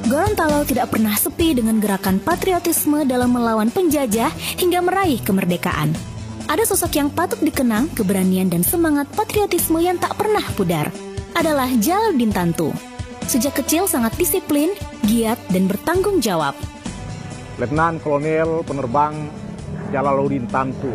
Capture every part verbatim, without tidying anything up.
Gorontalo tidak pernah sepi dengan gerakan patriotisme dalam melawan penjajah hingga meraih kemerdekaan. Ada sosok yang patut dikenang keberanian dan semangat patriotisme yang tak pernah pudar. Adalah Djalaluddin Tantu. Sejak kecil sangat disiplin, giat, dan bertanggung jawab. Letnan Kolonel Penerbang Djalaluddin Tantu,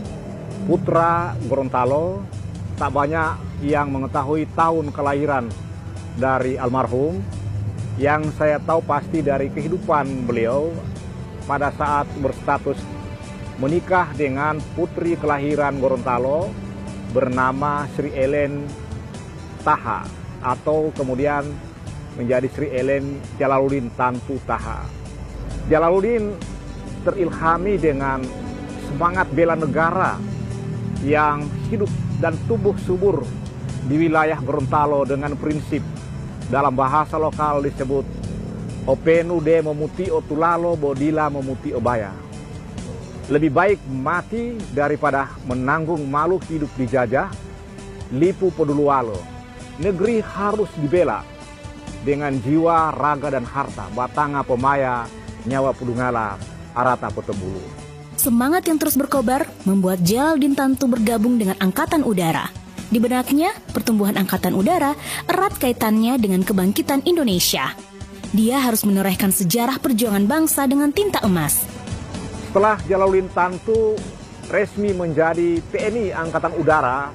putra Gorontalo. Tak banyak yang mengetahui tahun kelahiran dari almarhum. Yang saya tahu pasti dari kehidupan beliau pada saat berstatus menikah dengan putri kelahiran Gorontalo bernama Sri Ellen Taha, atau kemudian menjadi Sri Ellen Djalaluddin Tantu Taha. Djalaluddin terilhami dengan semangat bela negara yang hidup dan tumbuh subur di wilayah Gorontalo dengan prinsip dalam bahasa lokal disebut Openu de memuti otulalo bodila memuti obaya. Lebih baik mati daripada menanggung malu hidup dijajah. Lipu podulualo. Negeri harus dibela dengan jiwa, raga, dan harta. Batanga pemaya, nyawa pudungala, arata petembulu. Semangat yang terus berkobar membuat Djalaluddin Tantu bergabung dengan Angkatan Udara. Di benaknya, pertumbuhan Angkatan Udara erat kaitannya dengan kebangkitan Indonesia. Dia harus menorehkan sejarah perjuangan bangsa dengan tinta emas. Setelah Djalaluddin Tantu resmi menjadi T N I Angkatan Udara,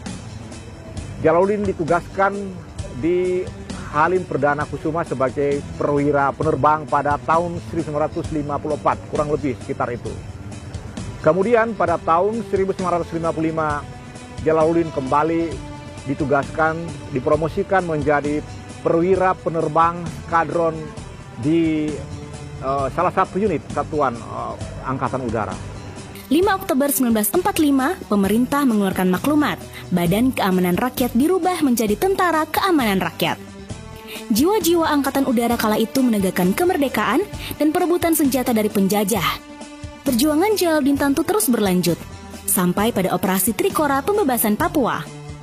Djalaluddin ditugaskan di Halim Perdana Kusuma sebagai perwira penerbang pada tahun seribu sembilan ratus lima puluh empat, kurang lebih sekitar itu. Kemudian pada tahun seribu sembilan ratus lima puluh lima, Djalaluddin kembali ditugaskan, dipromosikan menjadi perwira penerbang skadron di uh, salah satu unit satuan uh, Angkatan Udara. lima Oktober seribu sembilan ratus empat puluh lima, pemerintah mengeluarkan maklumat, Badan Keamanan Rakyat dirubah menjadi Tentara Keamanan Rakyat. Jiwa-jiwa Angkatan Udara kala itu menegakkan kemerdekaan dan perebutan senjata dari penjajah. Perjuangan Djalaluddin Tantu terus berlanjut, sampai pada operasi Trikora pembebasan Papua.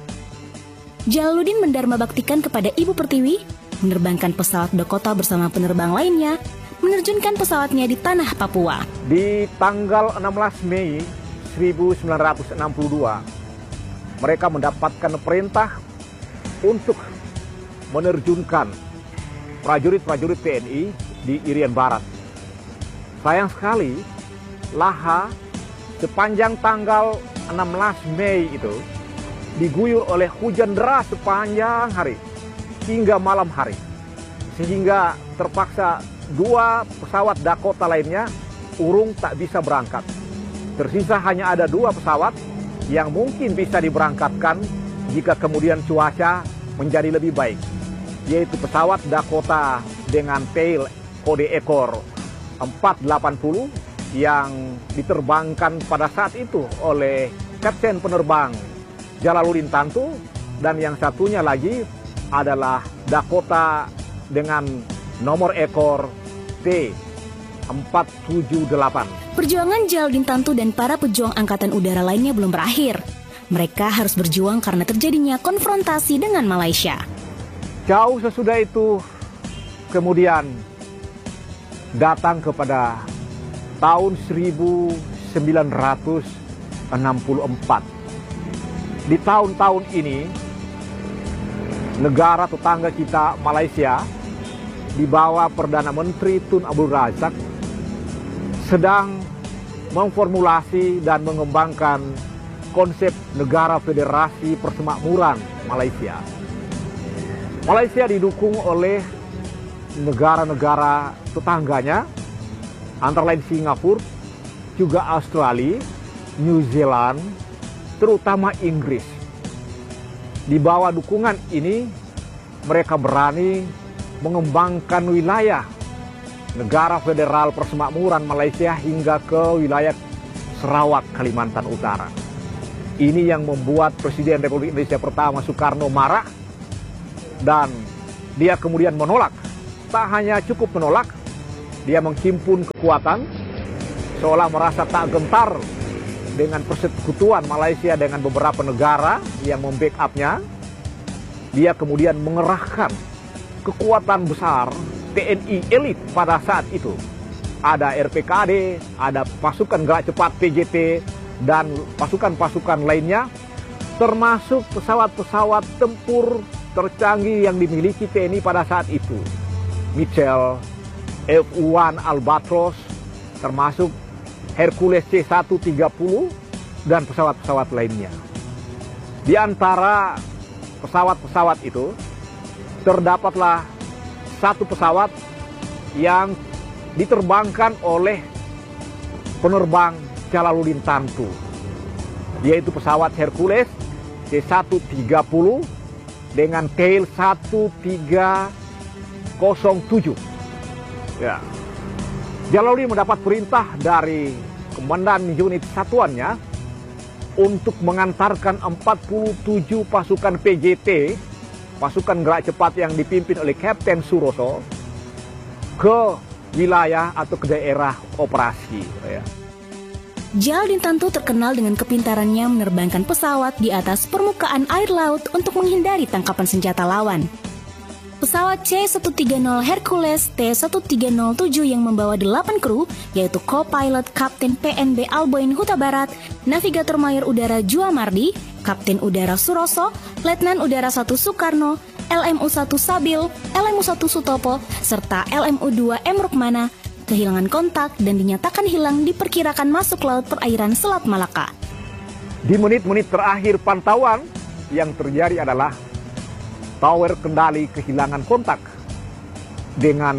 Djalaluddin mendarma baktikan kepada Ibu Pertiwi, menerbangkan pesawat Dakota bersama penerbang lainnya, menerjunkan pesawatnya di tanah Papua. Di tanggal enam belas Mei seribu sembilan ratus enam puluh dua, mereka mendapatkan perintah untuk menerjunkan prajurit-prajurit T N I di Irian Barat. Sayang sekali, Laha sepanjang tanggal enam belas Mei itu diguyur oleh hujan deras sepanjang hari hingga malam hari. Sehingga terpaksa dua pesawat Dakota lainnya urung tak bisa berangkat. Tersisa hanya ada dua pesawat yang mungkin bisa diberangkatkan jika kemudian cuaca menjadi lebih baik, yaitu pesawat Dakota dengan tail kode ekor empat delapan nol yang diterbangkan pada saat itu oleh Kapten Penerbang Djalaluddin Tantu, dan yang satunya lagi adalah Dakota dengan nomor ekor T empat tujuh delapan. Perjuangan Djalaluddin Tantu dan para pejuang Angkatan Udara lainnya belum berakhir. Mereka harus berjuang karena terjadinya konfrontasi dengan Malaysia. Jauh sesudah itu, kemudian datang kepada tahun seribu sembilan ratus enam puluh empat. Di tahun-tahun ini, negara tetangga kita Malaysia di bawah Perdana Menteri Tun Abdul Razak sedang memformulasi dan mengembangkan konsep negara federasi persemakmuran Malaysia. Malaysia didukung oleh negara-negara tetangganya, antara lain Singapura, juga Australia, New Zealand, terutama Inggris. Di bawah dukungan ini, mereka berani mengembangkan wilayah negara federal persemakmuran Malaysia hingga ke wilayah Sarawak, Kalimantan Utara. Ini yang membuat Presiden Republik Indonesia pertama Soekarno marah, dan dia kemudian menolak. Tak hanya cukup menolak, dia menghimpun kekuatan, seolah merasa tak gentar dengan persekutuan Malaysia dengan beberapa negara yang membackup-nya. Dia kemudian mengerahkan kekuatan besar T N I elit pada saat itu. Ada R P K A D, ada pasukan gerak cepat P J T, dan pasukan-pasukan lainnya, termasuk pesawat-pesawat tempur tercanggih yang dimiliki T N I pada saat itu. Mitchell, F satu Albatros, termasuk Hercules C seratus tiga puluh, dan pesawat-pesawat lainnya. Di antara pesawat-pesawat itu, terdapatlah satu pesawat yang diterbangkan oleh penerbang Jalaluddin Tantu, yaitu pesawat Hercules C seratus tiga puluh dengan tail seribu tiga ratus tujuh. Ya. Jalaluddin mendapat perintah dari komandan unit satuannya untuk mengantarkan empat puluh tujuh pasukan P J T, pasukan gerak cepat yang dipimpin oleh Kapten Suroso, ke wilayah atau ke daerah operasi. Ya. Jalaluddin Tantu terkenal dengan kepintarannya menerbangkan pesawat di atas permukaan air laut untuk menghindari tangkapan senjata lawan. Pesawat C seratus tiga puluh Hercules T seribu tiga ratus tujuh yang membawa delapan kru, yaitu co-pilot Kapten P N B Alboin Huta Barat, Navigator Mayor Udara Juamardi, Kapten Udara Suroso, Letnan Udara satu Soekarno, L M U satu Sabil, L M U satu Sutopo, serta L M U dua M Rukmana kehilangan kontak dan dinyatakan hilang diperkirakan masuk laut perairan Selat Malaka. Di menit-menit terakhir pantauan, yang terjadi adalah tower kendali kehilangan kontak dengan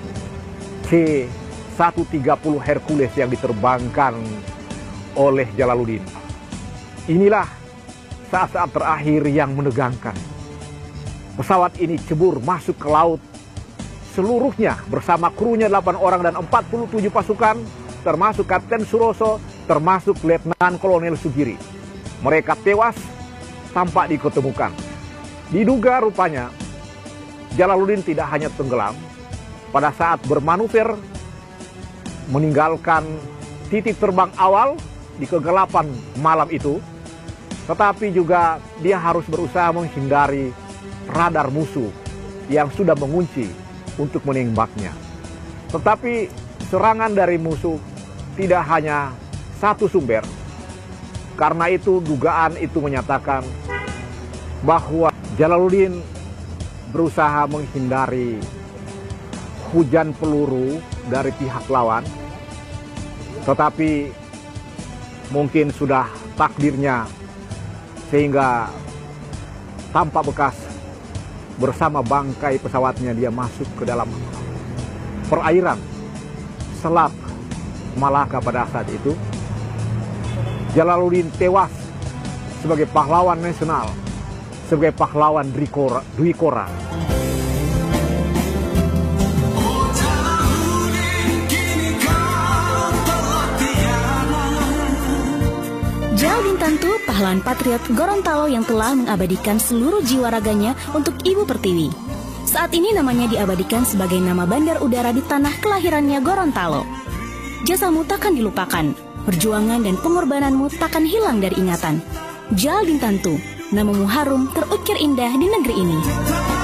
C seratus tiga puluh Hercules yang diterbangkan oleh Jalaluddin. Inilah saat-saat terakhir yang menegangkan. Pesawat ini cebur masuk ke laut seluruhnya bersama krunya delapan orang dan empat puluh tujuh pasukan, termasuk Kapten Suroso, termasuk Letnan Kolonel Sugiri. Mereka tewas tanpa diketemukan. Diduga rupanya Jalaluddin tidak hanya tenggelam pada saat bermanuver meninggalkan titik terbang awal di kegelapan malam itu, tetapi juga dia harus berusaha menghindari radar musuh yang sudah mengunci untuk menembaknya. Tetapi serangan dari musuh tidak hanya satu sumber. Karena itu dugaan itu menyatakan bahwa Jalaluddin berusaha menghindari hujan peluru dari pihak lawan, tetapi mungkin sudah takdirnya sehingga tanpa bekas bersama bangkai pesawatnya dia masuk ke dalam perairan Selat Malaka pada saat itu. Jalaluddin tewas sebagai pahlawan nasional, sebagai pahlawan Dwi Kora. Jalaluddin Tantu, pahlawan patriot Gorontalo yang telah mengabadikan seluruh jiwa raganya untuk Ibu Pertiwi. Saat ini namanya diabadikan sebagai nama bandar udara di tanah kelahirannya Gorontalo. Jasamu takkan dilupakan, perjuangan dan pengorbananmu takkan hilang dari ingatan. Jalaluddin Tantu, namamu harum terukir indah di negeri ini.